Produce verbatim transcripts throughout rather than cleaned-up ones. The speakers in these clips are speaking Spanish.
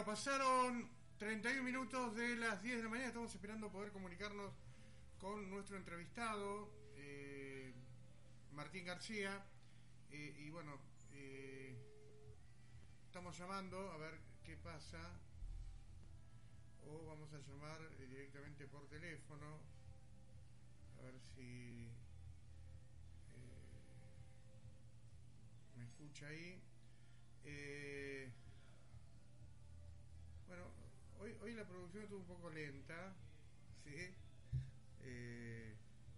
Bueno, pasaron treinta y un minutos de las diez de la mañana. Estamos esperando poder comunicarnos con nuestro entrevistado, eh, Martín García. Eh, y bueno, eh, estamos llamando a ver qué pasa. O vamos a llamar eh, directamente por teléfono. A ver si eh, me escucha ahí. Eh, bueno, hoy hoy la producción estuvo un poco lenta, ¿sí? Eh,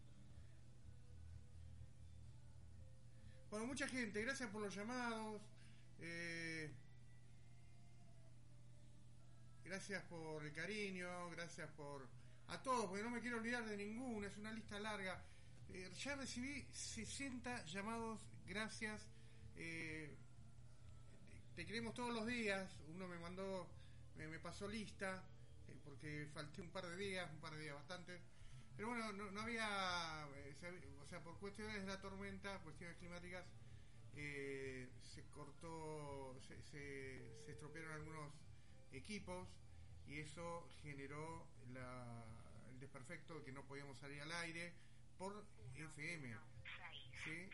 bueno, mucha gente, gracias por los llamados. Eh, gracias por el cariño, gracias por a todos, porque no me quiero olvidar de ninguno, es una lista larga. Eh, ya recibí sesenta llamados, gracias. Eh, te queremos todos los días. Uno me mandó, me, me pasó lista, eh, porque falté un par de días, un par de días bastantes. Pero bueno, no, no había, eh, o sea, por cuestiones de la tormenta, cuestiones climáticas, eh, se cortó, se, se, se estropearon algunos equipos y eso generó la, el desperfecto de que no podíamos salir al aire por F M, ¿sí?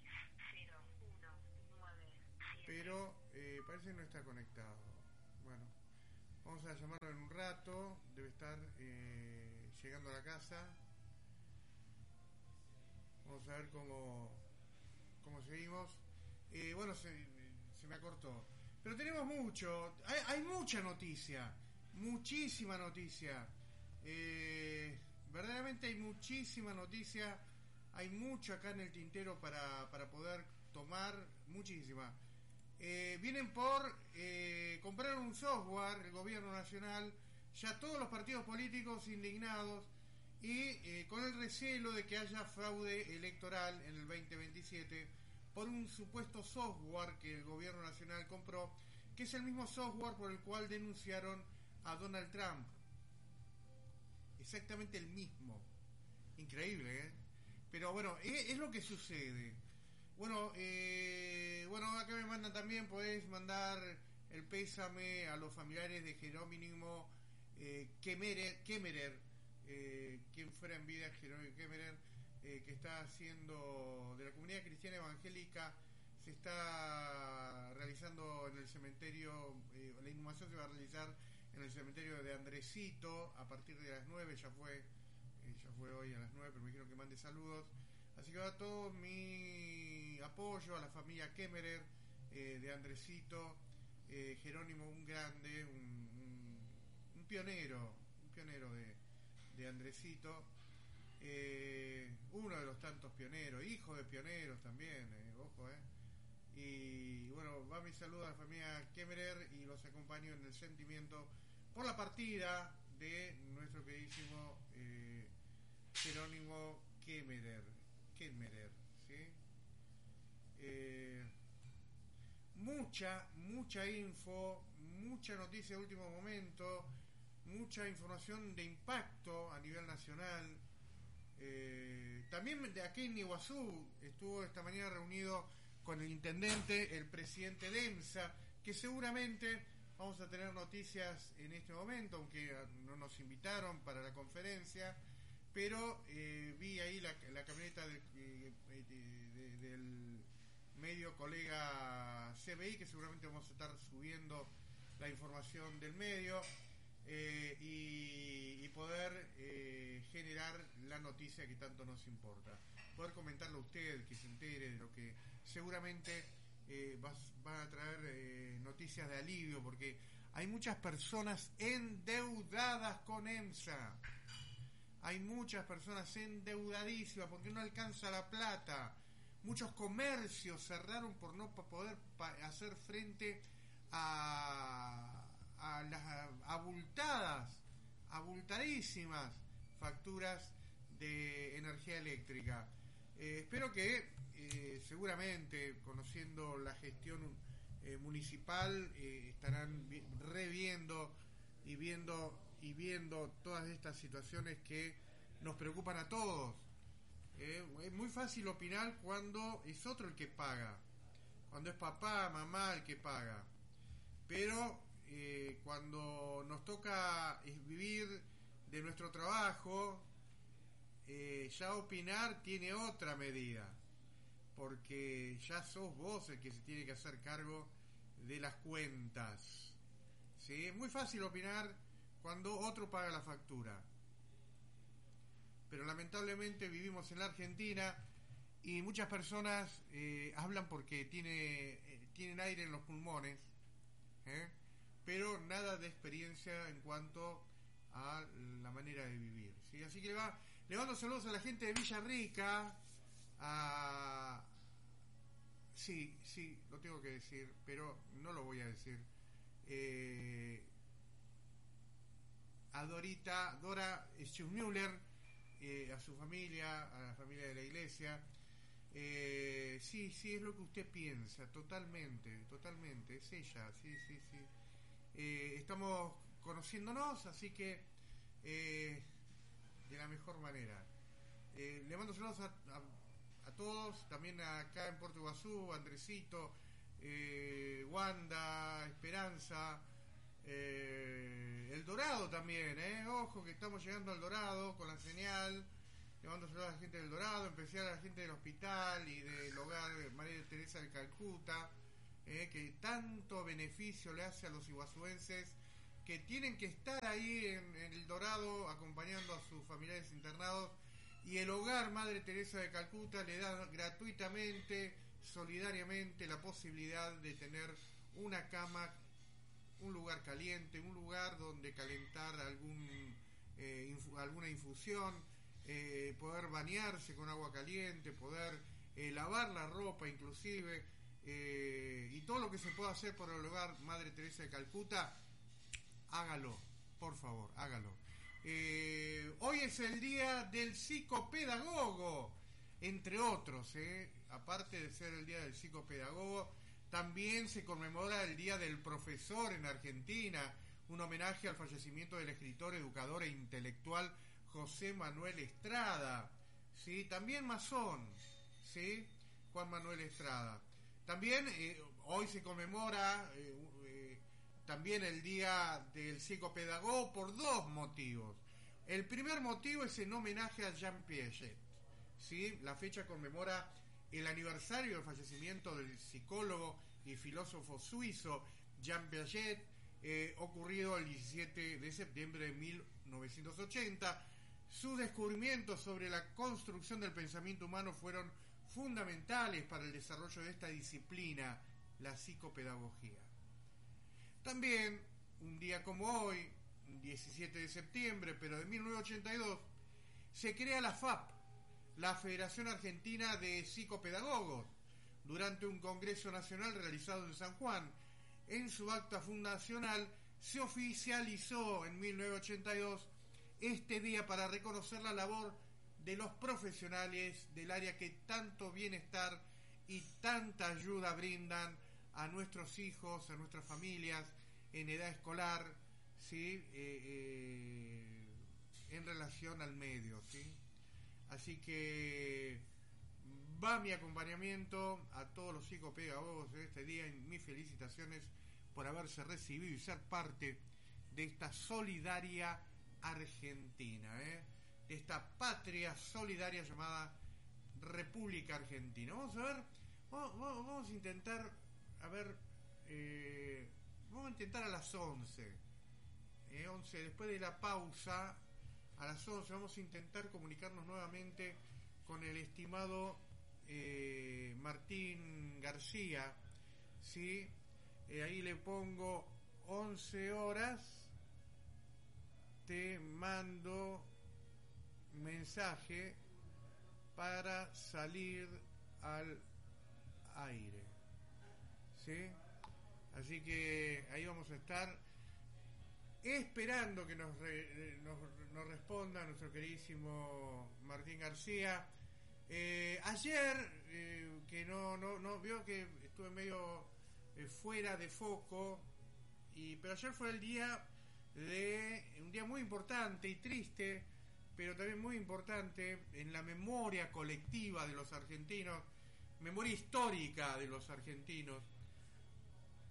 Pero eh, parece que no está conectado. Bueno, vamos a llamarlo en un rato. Debe estar eh, llegando a la casa. Vamos a ver cómo cómo seguimos. Eh, bueno, se, se me acortó. Pero tenemos mucho. Hay, hay mucha noticia. Muchísima noticia. Eh, verdaderamente hay muchísima noticia. Hay mucho acá en el tintero para, para poder tomar. Muchísima. Eh, vienen por eh, comprar un software, el gobierno nacional, ya todos los partidos políticos indignados y eh, con el recelo de que haya fraude electoral en el veinte veintisiete por un supuesto software que el gobierno nacional compró, que es el mismo software por el cual denunciaron a Donald Trump. Exactamente el mismo. Increíble, ¿eh? Pero bueno, es, es lo que sucede. Bueno, eh, bueno, acá me mandan también, podés mandar el pésame a los familiares de Jerónimo eh, Kemmerer, Kemmerer eh, quien fuera en vida Jerónimo Kemmerer, eh, que está haciendo de la comunidad cristiana evangélica, se está realizando en el cementerio, eh, la inhumación se va a realizar en el cementerio de Andresito a partir de las nueve, ya fue, eh, ya fue hoy a las nueve, pero me dijeron que mande saludos. Así que va todo mi apoyo a la familia Kemmerer, eh, de Andresito, eh, Jerónimo, un grande, un, un, un pionero, un pionero de, de Andresito, eh, uno de los tantos pioneros, hijo de pioneros también, eh, ojo, eh. Y bueno, va mi saludo a la familia Kemmerer y los acompaño en el sentimiento por la partida de nuestro queridísimo eh, Jerónimo Kemmerer. Kemmerer, ¿sí? Eh, mucha, mucha info, mucha noticia de último momento, mucha información de impacto a nivel nacional. Eh, también de aquí en Iguazú estuvo esta mañana reunido con el intendente, el presidente de EMSA, que seguramente vamos a tener noticias en este momento, aunque no nos invitaron para la conferencia. Pero eh, vi ahí la, la camioneta de, de, de, de, del medio colega C B I, que seguramente vamos a estar subiendo la información del medio, eh, y, y poder eh, generar la noticia que tanto nos importa. Poder comentarlo a usted, que se entere de lo que seguramente eh, va, va a traer eh, noticias de alivio, porque hay muchas personas endeudadas con EMSA. Hay muchas personas endeudadísimas porque no alcanza la plata. Muchos comercios cerraron por no poder hacer frente a, a las abultadas, abultadísimas facturas de energía eléctrica. Eh, espero que eh, seguramente, conociendo la gestión eh, municipal, eh, estarán vi- reviendo y viendo y viendo todas estas situaciones que nos preocupan a todos. Eh, es muy fácil opinar cuando es otro el que paga, cuando es papá, mamá el que paga, pero eh, cuando cuando nos toca vivir de nuestro trabajo, eh, ya opinar tiene otra medida, porque ya sos vos el que se tiene que hacer cargo de las cuentas, ¿sí? Es muy fácil opinar cuando otro paga la factura, pero lamentablemente vivimos en la Argentina y muchas personas eh, hablan porque tiene, eh, tienen aire en los pulmones, ¿eh? Pero nada de experiencia en cuanto a la manera de vivir, ¿sí? Así que le, va, le mando saludos a la gente de Villarrica, a... Sí, sí, lo tengo que decir, pero no lo voy a decir. Eh, a Dorita, Dora Schummüller, eh, a su familia, a la familia de la iglesia. Eh, sí, sí, es lo que usted piensa, totalmente, totalmente, es ella, sí, sí, sí. Eh, estamos conociéndonos, así que eh, de la mejor manera. Eh, le mando saludos a, a, a todos, también acá en Puerto Iguazú, Andresito, eh, Wanda, Esperanza, eh, El Dorado también, eh, ojo que estamos llegando al Dorado con la señal. Le mando saludos a la gente del Dorado, en especial a la gente del hospital y del hogar María Teresa de Calcuta, eh, que tanto beneficio le hace a los iguazuenses que tienen que estar ahí en, en el Dorado acompañando a sus familiares internados, y el hogar Madre Teresa de Calcuta le da gratuitamente, solidariamente, la posibilidad de tener una cama, un lugar caliente, un lugar donde calentar algún eh, infu- alguna infusión, eh, poder bañarse con agua caliente, poder eh, lavar la ropa inclusive, eh, y todo lo que se pueda hacer por el hogar Madre Teresa de Calcuta, hágalo, por favor, hágalo. Eh, hoy es el día del psicopedagogo, entre otros, eh. Aparte de ser el día del psicopedagogo, también se conmemora el día del profesor en Argentina, un homenaje al fallecimiento del escritor, educador e intelectual José Manuel Estrada, ¿sí? También masón, ¿sí? Juan Manuel Estrada. También eh, hoy se conmemora eh, eh, también el día del psicopedagogo por dos motivos. El primer motivo es en homenaje a Jean Piaget, ¿sí? La fecha conmemora el aniversario del fallecimiento del psicólogo y filósofo suizo Jean Piaget, eh, ocurrido el diecisiete de septiembre de mil novecientos ochenta. Sus descubrimientos sobre la construcción del pensamiento humano fueron fundamentales para el desarrollo de esta disciplina, la psicopedagogía. También, un día como hoy, diecisiete de septiembre, pero de mil novecientos ochenta y dos, se crea la F A P, la Federación Argentina de Psicopedagogos, durante un congreso nacional realizado en San Juan. En su acta fundacional se oficializó en mil novecientos ochenta y dos este día para reconocer la labor de los profesionales del área que tanto bienestar y tanta ayuda brindan a nuestros hijos, a nuestras familias en edad escolar, ¿sí? eh, eh, en relación al medio, ¿sí? Así que va mi acompañamiento a todos los psicopedagogos de este día y mis felicitaciones por haberse recibido y ser parte de esta solidaria Argentina, ¿eh? De esta patria solidaria llamada República Argentina. Vamos a ver, vamos, vamos a intentar, a ver, eh, vamos a intentar a las once, eh, once, después de la pausa, a las once vamos a intentar comunicarnos nuevamente con el estimado eh, Martín García, ¿sí? Eh, ahí le pongo once horas, te mando mensaje para salir al aire, ¿sí? Así que ahí vamos a estar esperando que nos, re, nos, nos responda nuestro queridísimo Martín García. Eh, ayer, eh, que no, no, no, vio que estuve medio eh, fuera de foco, y, pero ayer fue el día de un día muy importante y triste, pero también muy importante en la memoria colectiva de los argentinos, memoria histórica de los argentinos.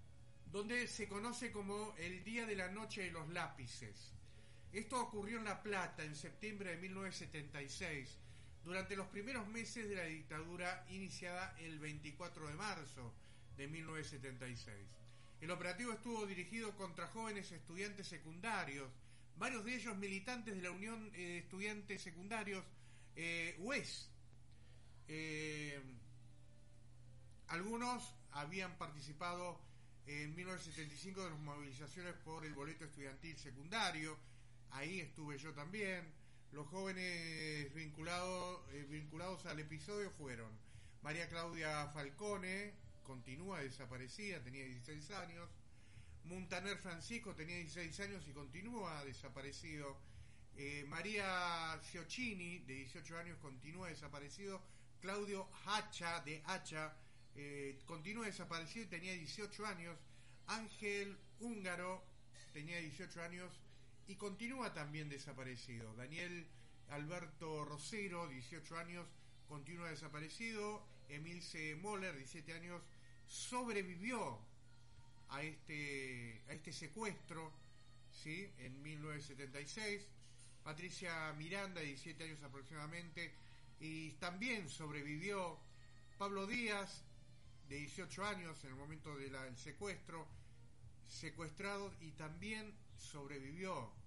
donde se conoce como el Día de la Noche de los Lápices. Esto ocurrió en La Plata en septiembre de mil novecientos setenta y seis, durante los primeros meses de la dictadura iniciada el veinticuatro de marzo de mil novecientos setenta y seis. El operativo estuvo dirigido contra jóvenes estudiantes secundarios, varios de ellos militantes de la Unión de Estudiantes Secundarios, eh, U E S. Eh, algunos habían participado en mil novecientos setenta y cinco de las movilizaciones por el boleto estudiantil secundario, ahí estuve yo también. Los jóvenes vinculados, eh, vinculados al episodio fueron María Claudia Falcone, continúa desaparecida, tenía dieciséis años. Muntaner Francisco tenía dieciséis años y continúa desaparecido. eh, María Ciocchini, de dieciocho años, continúa desaparecido. Claudio Hacha, de Hacha, eh, continúa desaparecido y tenía dieciocho años. Ángel Húngaro tenía dieciocho años y continúa también desaparecido. Daniel Alberto Rosero, dieciocho años, continúa desaparecido. Emilce Moller, diecisiete años, sobrevivió a este, a este secuestro, ¿sí?, en mil novecientos setenta y seis. Patricia Miranda, de diecisiete años aproximadamente, y también sobrevivió. Pablo Díaz, de dieciocho años, en el momento del secuestro, secuestrado y también sobrevivió.